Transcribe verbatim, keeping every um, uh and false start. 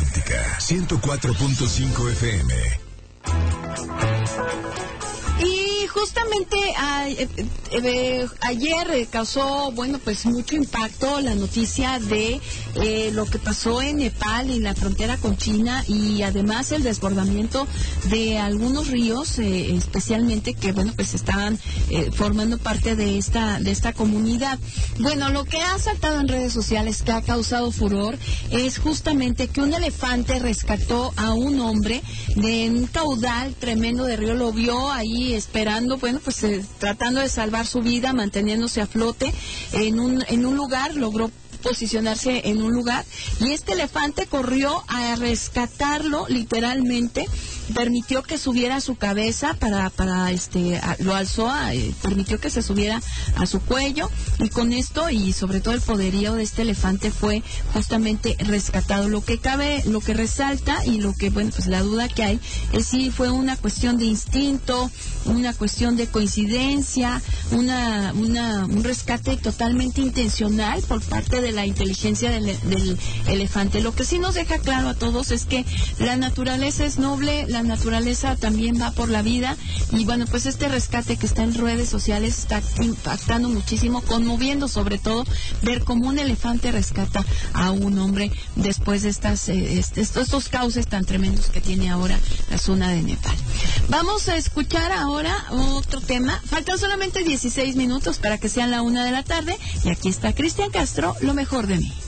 Romántica ciento cuatro punto cinco F M. Y justamente a, eh, eh, ayer eh, causó, bueno, pues mucho impacto la noticia de eh, lo que pasó en Nepal, en la frontera con China, y además el desbordamiento de algunos ríos, eh, especialmente que, bueno, pues estaban eh, formando parte de esta de esta comunidad. Bueno, lo que ha saltado en redes sociales, que ha causado furor, es justamente que un elefante rescató a un hombre de un caudal tremendo de río, lo vio ahí esperando, bueno, pues eh, tratando de salvar su vida, manteniéndose a flote en un en un lugar, logró posicionarse en un lugar, y este elefante corrió a rescatarlo literalmente, permitió que subiera a su cabeza para para este a, lo alzó a, eh, permitió que se subiera a su cuello, y con esto y sobre todo el poderío de este elefante fue justamente rescatado. Lo que cabe, lo que resalta y lo que, bueno, pues la duda que hay es si fue una cuestión de instinto, una cuestión de coincidencia, una una un rescate totalmente intencional por parte de la inteligencia del, del elefante. Lo que sí nos deja claro a todos es que la naturaleza es noble, la naturaleza también va por la vida, y bueno, pues este rescate que está en redes sociales está impactando muchísimo, conmoviendo sobre todo ver cómo un elefante rescata a un hombre después de estas eh, estos, estos cauces tan tremendos que tiene ahora la zona de Nepal. Vamos a escuchar ahora otro tema. Faltan solamente dieciséis minutos para que sean la una de la tarde, y aquí está Cristian Castro, Lo mejor de mí.